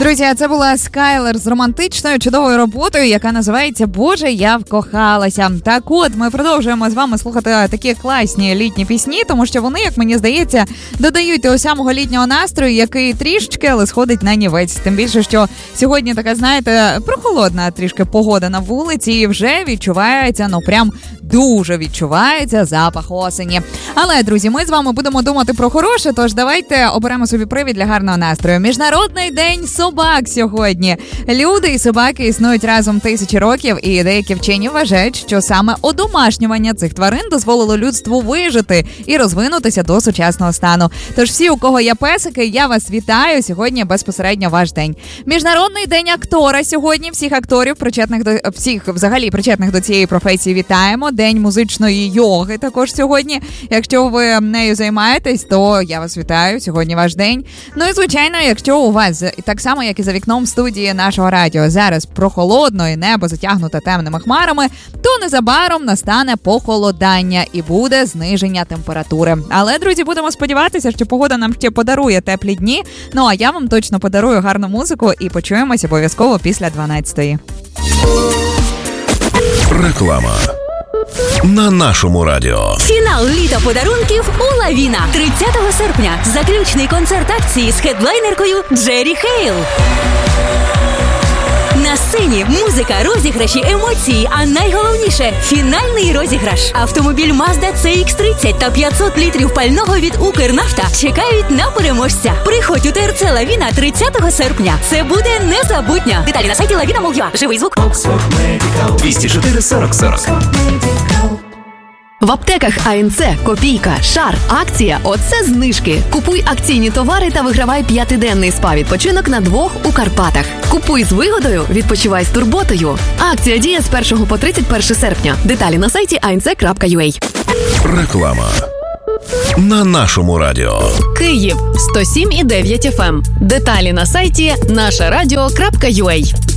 Друзі, це була Скайлер з романтичною чудовою роботою, яка називається «Боже, я вкохалася». Так от, ми продовжуємо з вами слухати такі класні літні пісні, тому що вони, як мені здається, додають того самого літнього настрою, який трішки, але сходить на нівець. Тим більше, що сьогодні така, знаєте, прохолодна трішки погода на вулиці і вже відчувається, прям дуже відчувається запах осені. Але, друзі, ми з вами будемо думати про хороше, тож давайте оберемо собі привід для гарного настрою. Міжнародний день собак сьогодні. Люди і собаки існують разом тисячі років, і деякі вчені вважають, що саме одомашнювання цих тварин дозволило людству вижити і розвинутися до сучасного стану. Тож всі, у кого є песики, я вас вітаю. Сьогодні безпосередньо ваш день. Міжнародний день актора сьогодні. Всіх акторів, причетних до цієї професії, вітаємо. День музичної йоги також сьогодні. Якщо ви нею займаєтесь, то я вас вітаю. Сьогодні ваш день. Ну і, звичайно, якщо у вас, так само, як і за вікном студії нашого радіо, зараз прохолодно і небо затягнуте темними хмарами, то незабаром настане похолодання і буде зниження температури. Але, друзі, будемо сподіватися, що погода нам ще подарує теплі дні. Ну, а я вам точно подарую гарну музику і почуємось обов'язково після 12-ї. Реклама на нашому радіо. Фінал літа подарунків у Лавіна. 30 серпня. Заключний концерт акції з хедлайнеркою Джері Хейл. На сцені музика, розіграші, емоції, а найголовніше – фінальний розіграш. Автомобіль Mazda CX-30 та 500 літрів пального від Укрнафта чекають на переможця. Приходь у ТРЦ Лавіна 30 серпня. Це буде незабутньо. Деталі на сайті lavina.mol.ua. Живий звук. 204 40 40. В аптеках АНЦ, Копійка, Шар, акція «Оце знижки». Купуй акційні товари та вигравай 5-денний спа-відпочинок на 2 у Карпатах. Купуй з вигодою, відпочивай з турботою. Акція діє з 1 по 31 серпня. Деталі на сайті anc.ua. Реклама на нашому радіо. Київ 107,9 FM. Деталі на сайті нашарадіо.ua.